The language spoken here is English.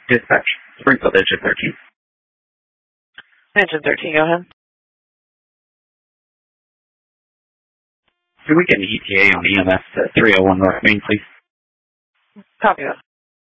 Dispatch, Springfield, engine 13. Engine 13, go ahead. Can we get an ETA on EMS at 301 North Main, please? Copy that.